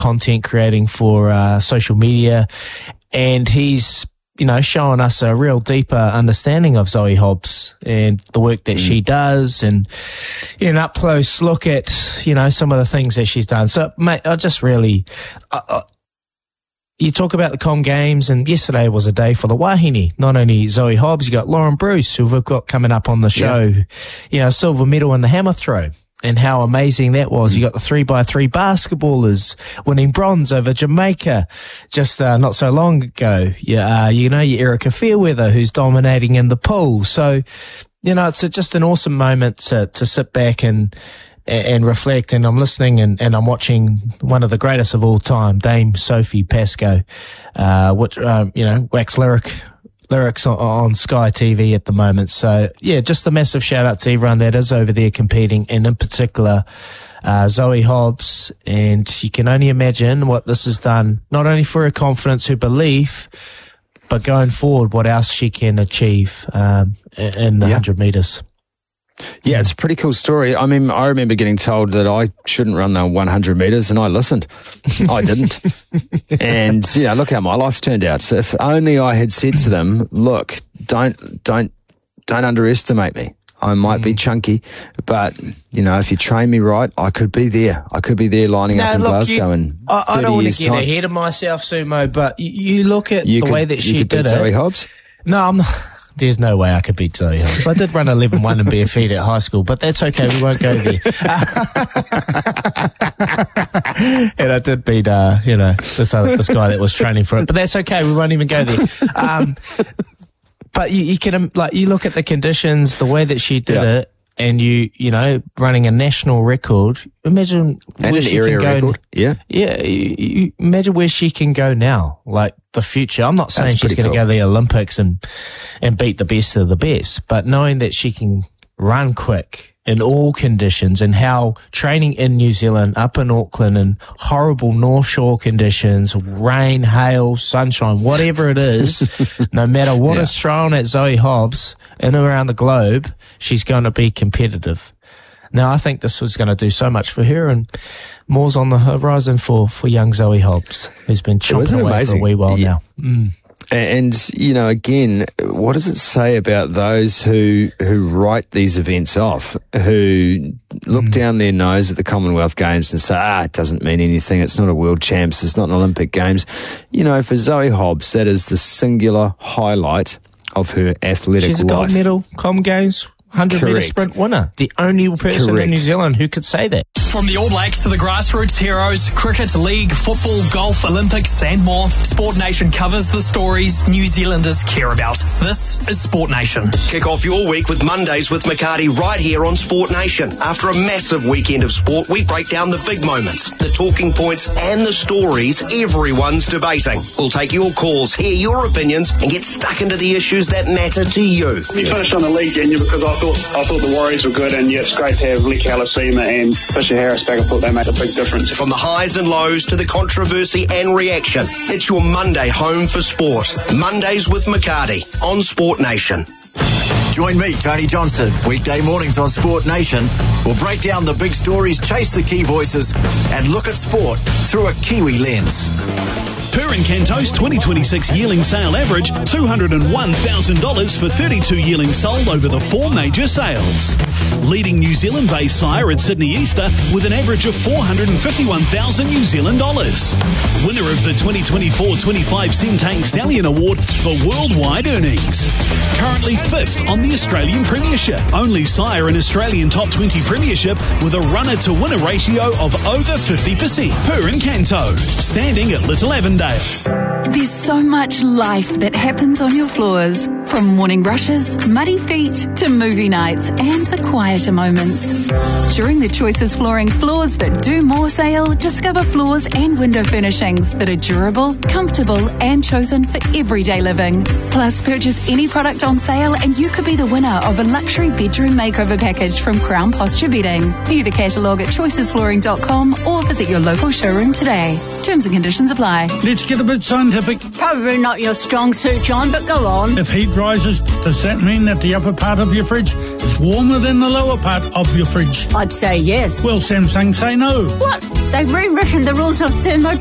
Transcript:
content creating for social media, and he's showing us a real deeper understanding of Zoe Hobbs and the work that she does, and an up close look at some of the things that she's done. So, mate, I just really. You talk about the Com Games, and yesterday was a day for the Wahine. Not only Zoe Hobbs, you got Lauren Bruce, who we've got coming up on the show. Yeah. Silver medal in the hammer throw, and how amazing that was. You got the 3x3 basketballers winning bronze over Jamaica just not so long ago. Your Erica Fairweather, who's dominating in the pool. So, it's just an awesome moment to sit back and reflect, and I'm listening and I'm watching one of the greatest of all time, Dame Sophie Pascoe, which wax lyrics on Sky TV at the moment. So yeah, just a massive shout out to everyone that is over there competing, and in particular Zoe Hobbs. And you can only imagine what this has done, not only for her confidence, her belief, but going forward, what else she can achieve in the 100 metres. Yeah, it's a pretty cool story. I mean, I remember getting told that I shouldn't run the 100 metres, and I listened. I didn't. And, look how my life's turned out. So if only I had said to them, look, don't underestimate me. I might be chunky, but, if you train me right, I could be there. I could be there lining up in Glasgow in 30 years' time. I don't want to get ahead of myself, Sumo, but you look at the way that she did it. Zoe Hobbs? No, I'm not. There's no way I could beat Zoe Hobbs. I did run 11.1 in bare feet at high school, but that's okay. We won't go there. And I did beat, this guy that was training for it, but that's okay. We won't even go there. But you can, you look at the conditions, the way that she did it, and running a national record. Imagine and where an she area can go. Record. Yeah. You imagine where she can go now, like the future. I'm not saying That's she's going to go to the Olympics and beat the best of the best, but knowing that she can run quick in all conditions, and how training in New Zealand, up in Auckland, in horrible North Shore conditions, rain, hail, sunshine, whatever it is, no matter what is thrown at Zoe Hobbs in and around the globe, she's going to be competitive. Now, I think this was going to do so much for her, and more's on the horizon for young Zoe Hobbs, who's been chomping away for a wee while now. And, again, what does it say about those who write these events off, who look down their nose at the Commonwealth Games and say, it doesn't mean anything, it's not a World Champs, it's not an Olympic Games. For Zoe Hobbs, that is the singular highlight of her athletic life. She's a gold medal Com Games 100-metre sprint winner. The only person in New Zealand who could say that. From the All Blacks to the grassroots heroes, cricket, league, football, golf, Olympics and more, Sport Nation covers the stories New Zealanders care about. This is Sport Nation. Kick off your week with Mondays with McCarty right here on Sport Nation. After a massive weekend of sport, we break down the big moments, the talking points and the stories everyone's debating. We'll take your calls, hear your opinions and get stuck into the issues that matter to you. We finished on the league, didn't you? Because I thought the Warriors were good, and it's great to have Lee Kalasima and Fisher Harris back. I thought they made a big difference. From the highs and lows to the controversy and reaction, it's your Monday home for sport. Mondays with McCarty on Sport Nation. Join me, Tony Johnson, weekday mornings on Sport Nation. We'll break down the big stories, chase the key voices, and look at sport through a Kiwi lens. Per Encanto's 2026 yearling sale average, $201,000 for 32 yearlings sold over the 4 major sales. Leading New Zealand-based sire at Sydney Easter with an average of $451,000 New Zealand dollars. Winner of the 2024-25 Centane Stallion Award for worldwide earnings. Currently 5th on the Australian Premiership. Only sire in Australian Top 20 Premiership with a runner-to-winner ratio of over 50%. Per Encanto, standing at Little Avondale. There's so much life that happens on your floors. From morning brushes, muddy feet, to movie nights and the quieter moments. During the Choices Flooring Floors That Do More sale, discover floors and window furnishings that are durable, comfortable and chosen for everyday living. Plus, purchase any product on sale and you could be the winner of a luxury bedroom makeover package from Crown Posture Bedding. View the catalogue at choicesflooring.com or visit your local showroom today. Terms and conditions apply. Let's get a bit scientific. Probably not your strong suit, John, but go on. If heat rises, does that mean that the upper part of your fridge is warmer than the lower part of your fridge? I'd say yes. Well, Samsung say no. What? They've rewritten the rules of